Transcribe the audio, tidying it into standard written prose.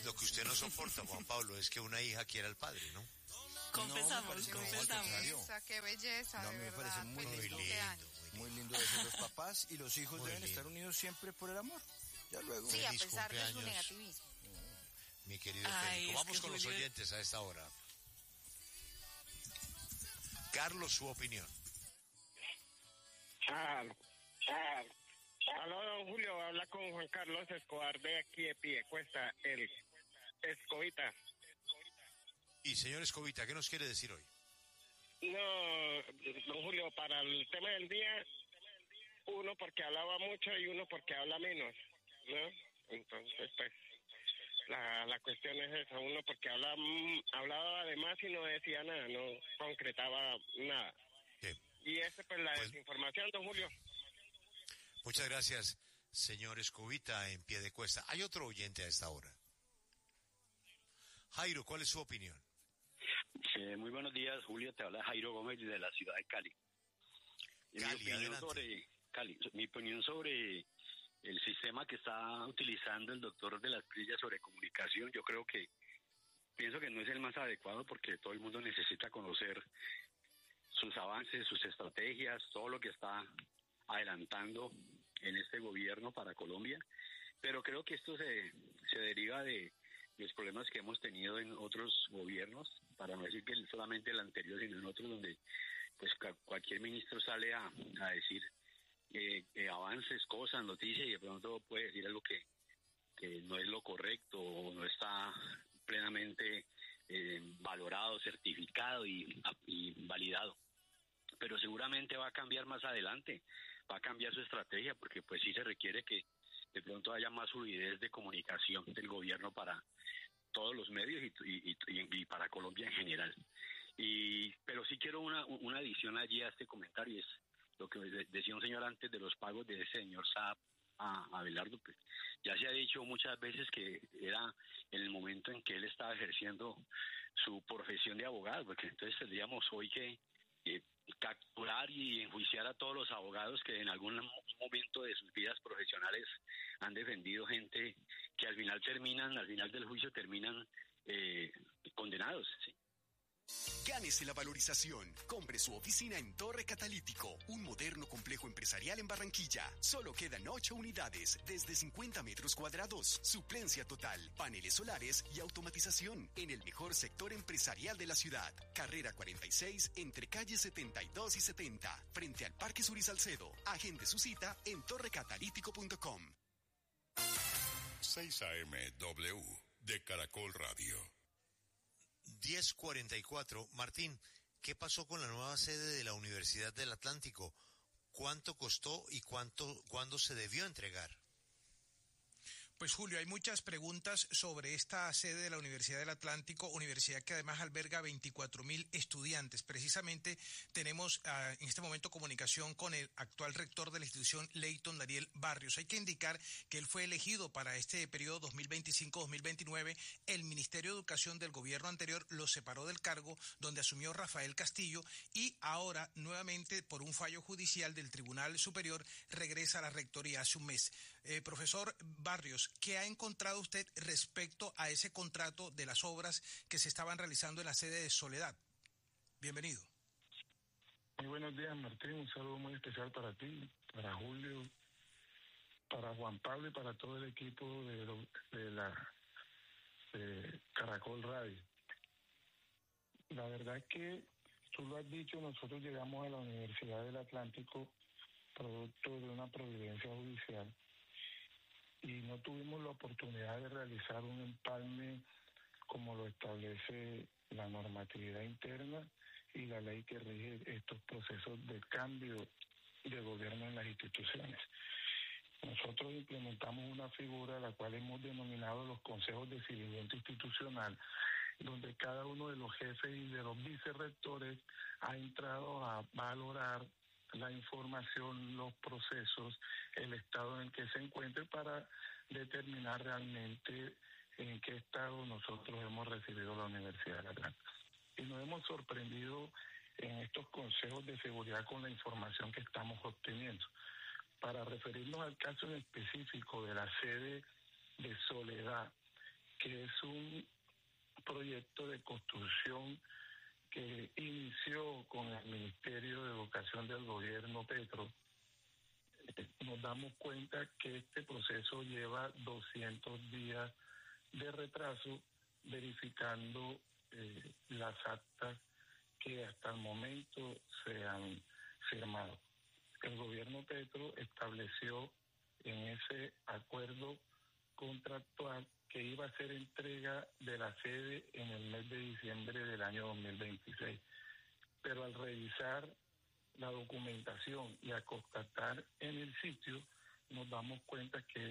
Lo que usted no soporta, Juan Pablo, es que una hija quiera al padre, ¿no? Confesamos. Qué belleza, no, a mí me parece muy lindo eso. Los papás y los hijos deben estar unidos siempre por el amor. Ya luego. Sí, a pesar de su negativismo. Mi querido Federico, vamos con los oyentes a esta hora. Carlos, su opinión. Aló, don Julio, habla con Juan Carlos Escobar de aquí de Piedecuesta, el Escobita. Y señor Escobita, ¿qué nos quiere decir hoy? No, don Julio, para el tema del día, uno porque hablaba mucho y uno porque habla menos, ¿no? Entonces, pues, la cuestión es esa, uno porque hablaba de más y no decía nada, no concretaba nada. ¿Qué? Y esa pues la desinformación, don Julio. Muchas gracias, señor Escobita en Piedecuesta. Hay otro oyente a esta hora. Jairo, ¿cuál es su opinión? Muy buenos días, Julio. Te habla Jairo Gómez de la ciudad de Cali. Mi opinión sobre el sistema que está utilizando el doctor de las Prillas sobre comunicación, pienso que no es el más adecuado porque todo el mundo necesita conocer sus avances, sus estrategias, todo lo que está adelantando en este gobierno para Colombia, pero creo que esto se deriva de los problemas que hemos tenido en otros gobiernos, para no decir que solamente el anterior, sino en otros donde pues cualquier ministro sale a decir avances, cosas, noticias, y de pronto puede decir algo que no es lo correcto o no está plenamente valorado, certificado y validado. Pero seguramente va a cambiar más adelante, va a cambiar su estrategia, porque pues sí se requiere que de pronto haya más fluidez de comunicación del gobierno para todos los medios y para Colombia en general. Pero sí quiero una adición allí a este comentario, es lo que decía un señor antes de los pagos de ese señor Saab a Abelardo. Pues ya se ha dicho muchas veces que era en el momento en que él estaba ejerciendo su profesión de abogado, porque entonces tendríamos hoy que capturar y enjuiciar a todos los abogados que en algún momento de sus vidas profesionales han defendido gente que al final del juicio terminan condenados, ¿sí? Gánese la valorización. Compre su oficina en Torre Catalítico, un moderno complejo empresarial en Barranquilla. Solo quedan 8 unidades, desde 50 metros cuadrados. Suplencia total, paneles solares y automatización en el mejor sector empresarial de la ciudad. Carrera 46, entre calles 72 y 70, frente al Parque Sur y Salcedo. Agende su cita en torrecatalítico.com. 6 AM W de Caracol Radio. 10:44. Martín, ¿qué pasó con la nueva sede de la Universidad del Atlántico? ¿Cuánto costó y cuándo se debió entregar? Pues Julio, hay muchas preguntas sobre esta sede de la Universidad del Atlántico, universidad que además alberga 24,000 estudiantes. Precisamente tenemos en este momento comunicación con el actual rector de la institución, Leyton Dariel Barrios. Hay que indicar que él fue elegido para este periodo 2025-2029. El Ministerio de Educación del gobierno anterior lo separó del cargo, donde asumió Rafael Castillo, y ahora nuevamente por un fallo judicial del Tribunal Superior regresa a la rectoría hace un mes. Profesor Barrios, ¿qué ha encontrado usted respecto a ese contrato de las obras que se estaban realizando en la sede de Soledad? Bienvenido. Muy buenos días, Martín. Un saludo muy especial para ti, para Julio, para Juan Pablo y para todo el equipo de Caracol Radio. La verdad es que tú lo has dicho, nosotros llegamos a la Universidad del Atlántico producto de una providencia judicial y no tuvimos la oportunidad de realizar un empalme como lo establece la normatividad interna y la ley que rige estos procesos de cambio de gobierno en las instituciones. Nosotros implementamos una figura la cual hemos denominado los consejos de seguimiento institucional, donde cada uno de los jefes y de los vicerrectores ha entrado a valorar la información, los procesos, el estado en el que se encuentre para determinar realmente en qué estado nosotros hemos recibido la Universidad de La Plata. Y nos hemos sorprendido en estos consejos de seguridad con la información que estamos obteniendo. Para referirnos al caso en específico de la sede de Soledad, que es un proyecto de construcción que inició con el Ministerio de Educación del gobierno Petro. Nos damos cuenta que este proceso lleva 200 días de retraso, verificando las actas que hasta el momento se han firmado. El gobierno Petro estableció en ese acuerdo contractual que iba a ser entrega de la sede en el mes de diciembre del año 2026. Pero al revisar la documentación y a constatar en el sitio, nos damos cuenta que